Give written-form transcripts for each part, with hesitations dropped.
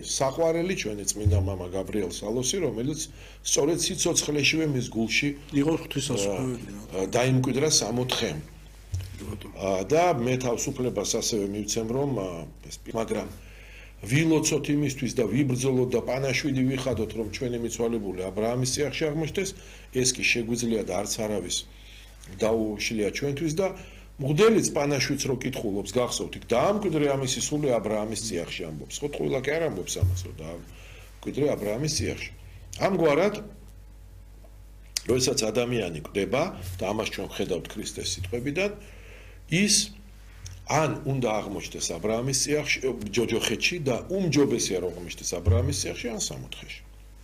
საყვარელი ჩვენი წმინდა მამა გაბრიელ სალოსი, რომელიც სწორედ სიცოცხლეშივე მის გულში იყო ღვთისმსახურებელი დაიმკვიდრა 60-ხე. და მე თავისუფლებას ასევე მივცემ, რომ მაგრამ ვილოცოთ იმისთვის და ვიბრძოლოთ და პანაშვიდი ვიხადოთ, რომ ჩვენი მიცვალებული ა ブラ ამის წიაღში აღმოჩნდეს, ეს კი შეგვიძლია და არც არავის დაუშლია ჩვენთვის და მღვდელიც პანაშვიდს რო კითხულობს, გახსოვთ, იქ დაამკვიდრე ამისი სული ა ブラ ამის წიაღში ამბობს. ხო ყველა კი არ ამბობს ამას, რომ დაამკვიდრე ა ブラ ამის წიაღში. ამგვარად, როდესაც ადამიანი კვდება და ამას ჩვენ ხედავთ ქრისტეს სიტყვებიდან, ის ან უნდა აღმოჩნდეს ა ブラ ამის წიაღში, ჯოჯოხეთში და უმჯობესია რომ აღმოჩნდეს ა ブラ ამის წიაღში ან სამოთხეში.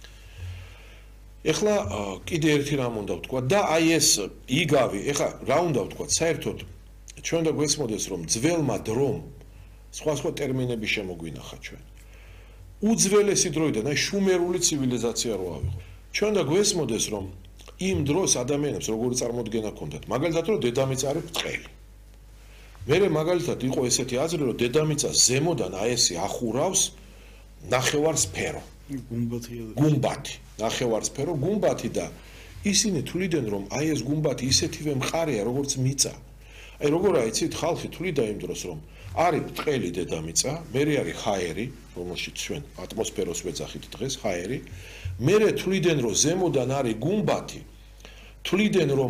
ეხლა კიდე ერთი რამ უნდა ვთქვა და აი ეს იგავი, ეხლა რა უნდა ვთქვა, საერთოდ ჩვენ და გვესმოდეს რომ ძველმა დრომ სხვა ტერმინები შემოგვინახა ჩვენ. უძველესი დროიდან, აი შუმერული ცივილიზაცია რო ავიღო. ჩვენ და გვესმოდეს რომ იმ დროს ადამიანებს როგორი წარმოდგენა ჰქონდათ, მაგალითად რომ დედამიწა არის ბრტყელი. მერე მაგალითად იყო ესეთი აზრი, რომ დედამიწა ზემოდან აი ესე ახურავს ნახევარსფერო. გუმბათი, ნახევარსფერო გუმბათი და ისინი თვლიდნენ რომ აი ეს გუმბათი ისეთივე მყარია როგორც მიწა. აი როგორ აიცით ხალხი თვლიდა იმ დროს რომ არის ბრტყელი დედამიწა, მერე არის ჰაერი, რომელშიც ჩვენ ატმოსფეროს ვეძახით დღეს ჰაერი, მერე თვლიდნენ რომ ზემოდან არის გუმბათი, თვლიდნენ რომ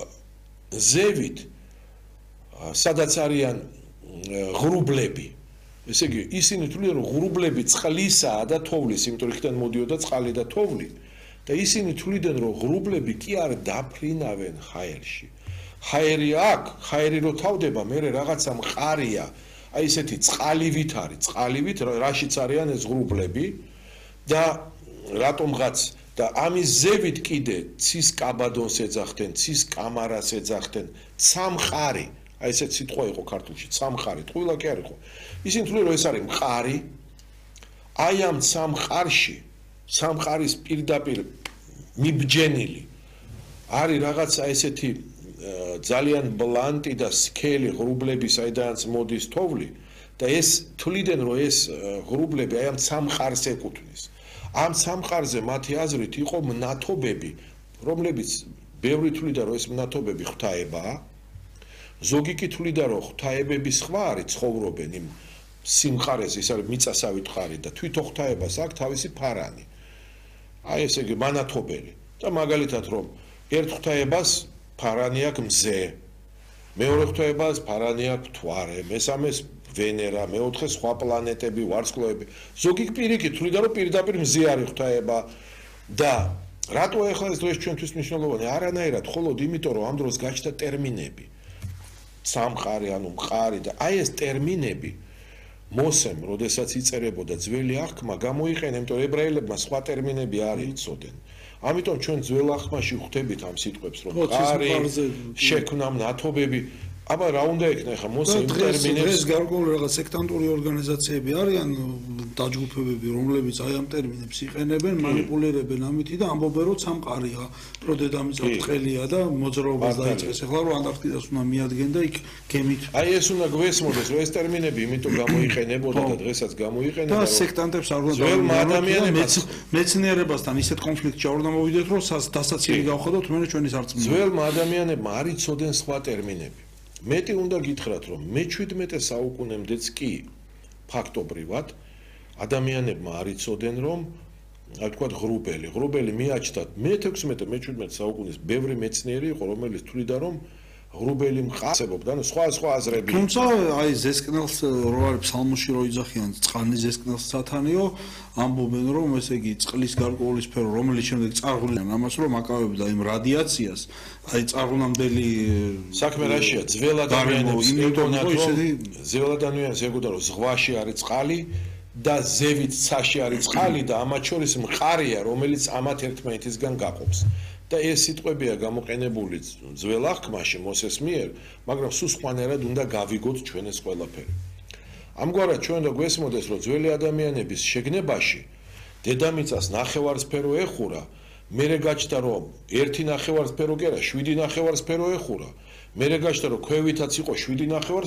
ზევით სადაც არიან ღრუბლები. ესე იგი, ისინი თვლიდნენ რომ ღრუბლები წყლისაა და თოვლის, იმიტომ რომ იქიდან მოდიოდა წყალი და თოვლი. და ისინი თვლიდნენ რომ ღრუბლები კი არ დაფრინავენ ჰაერში. ჰაერი აქ, ჰაერი რო თავდება, მერე რაღაცა მყარია, აი ესეთი წყალივით არის, წყალივით, რაშიც არიან ეს ღრუბლები და რატომღაც და ამის ზევით კიდე ცის კაბადონს ეძახდნენ, ცის კამარას ეძახდნენ, ცამყარი, აი ესეთ სიტყვა იყო ქართულში, ცამყარი, ტყუილა კი არ იყო. ისინი თვლიან რომ ეს არის მყარი, აი ამ ცამყარში, ცამყარის პირდაპირ მიბჯენილი არის რაღაცა ესეთი ძალიან ბლანტი და სქელი ღრუბლები, საიდანაც მოდის თოვლი და ეს თვლიდნენ რომ ეს ღრუბლები აი ამ ცამყარს ეკუთვნის. ამ ცამყარზე მათი აზრით იყო მნათობები, რომლებიც ბევრი თვლიდა რომ ეს მნათობები ღვთაებაა. ზოგი კი თვლიდა რომ ღვთაებები სხვა არის, ცხოვრობენ იმ სიმყარეს, ის არის მიწასავით ხარი და თვითონ ღვთაებას აქვს თავისი ფარანი. აი ესე იგი მანათობელი და მაგალითად რომ ერთ ღვთაებას ფარანი აქვს მზე, მეორე ღვთაებას ფარანი აქვს მთვარე, მესამეს ვენერა, მეოთხე სხვა პლანეტები, ვარსკვლავები. ზოგი პირიქით თვლიდა რომ პირდაპირ მზე არის ღვთაება და რატო ახლა ეს დღეს ჩვენთვის მნიშვნელოვანი? არანაირად, მხოლოდ იმიტომ რომ ამ დროს გაჩნდა ტერმინები. სამყარი, ანუ მყარი და აი ეს ტერმინები მოსემ, როდესაც იწერებოდა ძველი აღქმა, გამოიყენა, იმიტომ რომ ებრაელებმა სხვა ტერმინები არ იცოდნენ. ამიტომ ჩვენ ძველ აღქმაში ხვდებით ამ სიტყვებს, რომ მყარი, შექმნა, მნათობები, აბა რა უნდა ექნა ახლა მოსე იმ ტერმინებს? დღეს გარკვეული რაღაც სექტანტური ორგანიზაციები არიან, დაჯგუფებები, რომლებიც აი ამ ტერმინებს იყენებენ, მანიპულირებენ ამითი და ამბობენ რომ სამყარია, რომ დედამიწა ბრტყელია და მოძრაობას დაიწყეს. ახლა რომ ანტარქტიდას უნდა მიადგენ და იქ გემით. აი ეს უნდა გვესმოდეს, რომ ეს ტერმინები იმიტომ გამოიყენებოდა და დღესაც გამოიყენება, და სექტანტებს არ უნდა ადამიანებს მეცნიერებასთან ისეთ კონფლიქტში არ უნდა მოვიდეთ, რომ დასაცილი გავხადოთ მე ჩვენი სარწმუნოება. ძველმა ადამიანებმა არ იცოდნენ სხვა ტერმინები. მეტი უნდა გითხრათ, რომ მე-17 საუკუნემდეც კი ფაქტობრივად ადამიანებმა არ იცოდნენ, რომ აი ვთქვათ ღრუბელი მიაჩნდათ მე-16 მე-17 საუკუნის ბევრი მეცნიერი იყო, რომელიც თვლიდა, რომ ღრუბელი მყარსებობდა, ანუ სხვა აზრები. თუმცა აი ზესკნელს რო არის ფსალმოში რო იძახიან წყალნი ზესკნელს სათანიო, ამბობენ რომ ესე იგი წყლის გარკვეული სფერო, რომელიც შემდეგ წარღლიან ამას რომ აკავებდა იმ რადიაციას, აი წარღლამდელი საქმე რაშია, ძველ ადამიანებს ეკონათ რომ ძველ ადამიანებს ეკონათ რომ ზღვაში არის წყალი და ზევით ცაში არის წყალი და ამათ შორის მყარია, რომელიც ამათ ერთმანეთისგან გაყოფს. და ეს სიტყვებია გამოყენებული ძველ აღქმაში მოსეს მიერ, მაგრამ სულ სხვანაირად უნდა გავიგოთ ჩვენ ეს ყველაფერი. ამგვარად ჩვენ და გვესმოდეს, რომ ძველი ადამიანების შეგნებაში დედამიწას ნახევარსფერო ეხურა, მერე გაჩნდა რომ ერთი ნახევარსფერო კი არა, 7 ნახევარსფერო ეხურა, მერე გაჩნდა რომ ქვევითაც იყო 7 ნახევარ